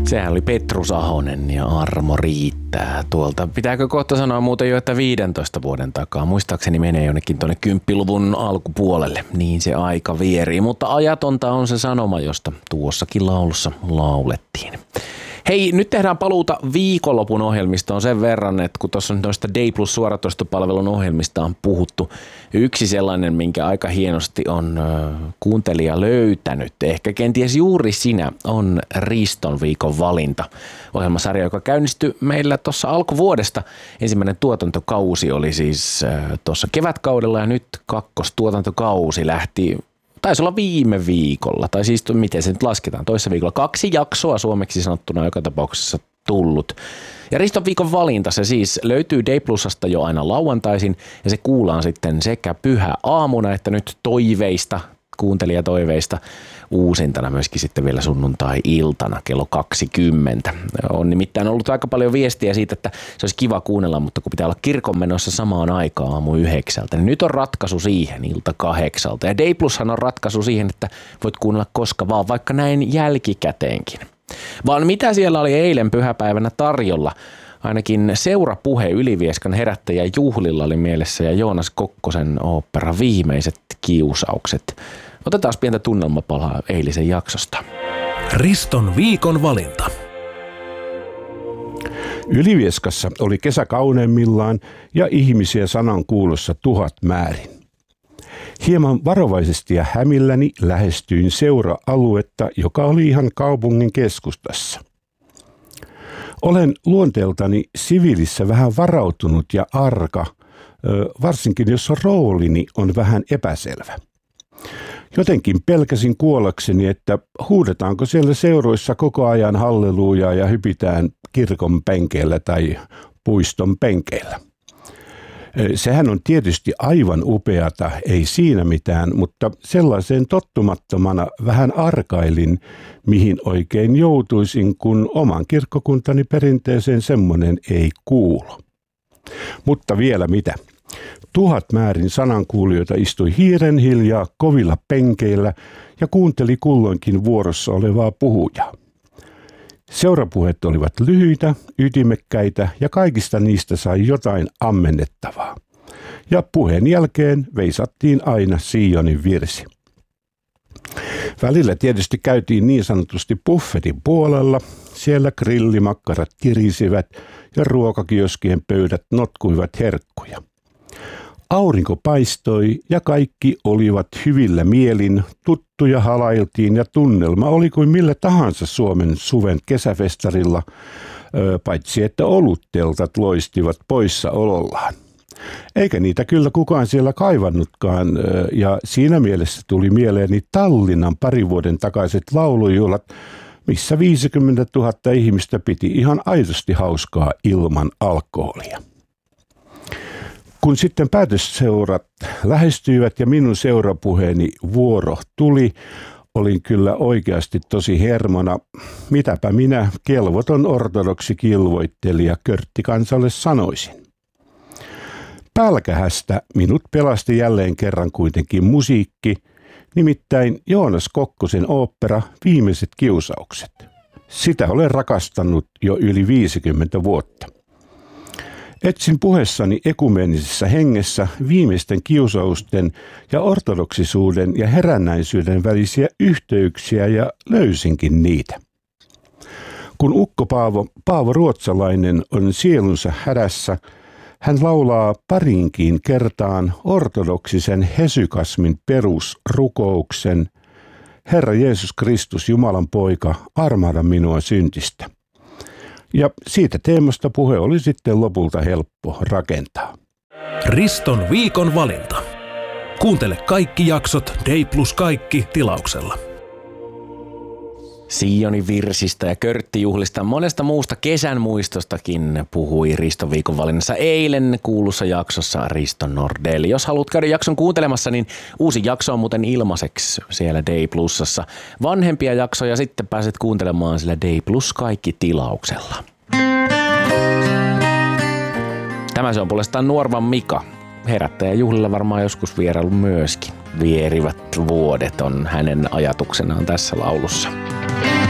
Sehän oli Petrus Ahonen ja Armo riittää tuolta. Pitääkö kohta sanoa muuten jo, että 15 vuoden takaa? Muistaakseni menee jonnekin tuonne 10-luvun alkupuolelle. Niin se aika vierii, mutta ajatonta on se sanoma, josta tuossakin laulussa laulettiin. Hei, nyt tehdään paluuta viikonlopun ohjelmistoon sen verran, että kun tuossa noista Day Plus suoratoistopalvelun ohjelmista on puhuttu, yksi sellainen, minkä aika hienosti on kuuntelija löytänyt, ehkä kenties juuri sinä, on Riston viikon valinta. Ohjelmasarja, joka käynnistyi meillä tuossa alkuvuodesta. Ensimmäinen tuotantokausi oli siis tuossa kevätkaudella ja nyt kakkostuotantokausi lähti. Taisi olla viime viikolla, tai siis miten se nyt lasketaan, toissa viikolla. 2 jaksoa suomeksi sanottuna joka tapauksessa tullut. Ja Riston viikon valinta, se siis löytyy Day Plusasta jo aina lauantaisin, ja se kuullaan sitten sekä pyhäaamuna että nyt kuuntelijatoiveista uusintana myöskin sitten vielä sunnuntai-iltana kello 20. On nimittäin ollut aika paljon viestiä siitä, että se olisi kiva kuunnella, mutta kun pitää olla kirkon menossa samaan aikaan aamu 9, niin nyt on ratkaisu siihen ilta 8. Ja Day Plushan on ratkaisu siihen, että voit kuunnella koska vaan, vaikka näin jälkikäteenkin. Vaan mitä siellä oli eilen pyhäpäivänä tarjolla? Ainakin seurapuhe Ylivieskan herättäjän juhlilla oli mielessä ja Joonas Kokkosen ooppera Viimeiset kiusaukset. Otetaan pientä tunnelmapalaa eilisen jaksosta. Riston viikon valinta. Ylivieskassa oli kesä kauneimmillaan ja ihmisiä sanan kuulossa 1000 määrin. Hieman varovaisesti ja hämilläni lähestyin seura-aluetta, joka oli ihan kaupungin keskustassa. Olen luonteeltani siviilissä vähän varautunut ja arka, varsinkin jos roolini on vähän epäselvä. Jotenkin pelkäsin kuollakseni, että huudetaanko siellä seuroissa koko ajan hallelujaa ja hypitään kirkon penkeillä tai puiston penkeillä. Sehän on tietysti aivan upeata, ei siinä mitään, mutta sellaiseen tottumattomana vähän arkailin, mihin oikein joutuisin, kun oman kirkkokuntani perinteeseen semmoinen ei kuulu. Mutta vielä mitä? 1000 määrin sanankuulijoita istui hiiren hiljaa kovilla penkeillä ja kuunteli kulloinkin vuorossa olevaa puhujaa. Seurapuheet olivat lyhyitä, ytimekkäitä ja kaikista niistä sai jotain ammennettavaa. Ja puheen jälkeen veisattiin aina Sionin virsi. Välillä tietysti käytiin niin sanotusti buffetin puolella. Siellä grillimakkarat kirisivät ja ruokakioskien pöydät notkuivat herkkuja. Aurinko paistoi ja kaikki olivat hyvillä mielin, tuttuja halailtiin ja tunnelma oli kuin millä tahansa Suomen suven kesäfestarilla, paitsi että olutteltat loistivat poissaolollaan. Eikä niitä kyllä kukaan siellä kaivannutkaan, ja siinä mielessä tuli mieleeni Tallinnan 2 vuoden takaiset laulujuhlat, missä 50 000 ihmistä piti ihan aidosti hauskaa ilman alkoholia. Kun sitten päätösseurat lähestyivät ja minun seurapuheeni vuoro tuli, olin kyllä oikeasti tosi hermona. Mitäpä minä, kelvoton ortodoksi kilvoittelija Körtti-kansalle sanoisin. Pälkähästä minut pelasti jälleen kerran kuitenkin musiikki, nimittäin Joonas Kokkosen ooppera Viimeiset kiusaukset. Sitä olen rakastanut jo yli 50 vuotta. Etsin puheessani ekumeenisessä hengessä viimeisten kiusausten ja ortodoksisuuden ja herännäisyyden välisiä yhteyksiä ja löysinkin niitä. Kun ukko Paavo Ruotsalainen on sielunsa hädässä, hän laulaa pariinkin kertaan ortodoksisen hesykasmin perusrukouksen: Herra Jeesus Kristus, Jumalan poika, armahda minua syntistä. Ja siitä teemasta puhe oli sitten lopulta helppo rakentaa. Riston viikon valinta. Kuuntele kaikki jaksot Day Plus kaikki -tilauksella. Sionin virsistä ja Körtti-juhlista, monesta muusta kesän muistostakin puhui Riston viikon valinnassa eilen kuulussa jaksossa Risto Nordell. Jos haluat käydä jakson kuuntelemassa, niin uusi jakso on muuten ilmaiseksi siellä Day Plusassa. Vanhempia jaksoja sitten pääset kuuntelemaan sillä Day Plus kaikki -tilauksella. Tämä se on puolestaan Nuorvan Mika. Herättäjäjuhlilla varmaan joskus vierailu myöskin. Vierivät vuodet on hänen ajatuksenaan tässä laulussa.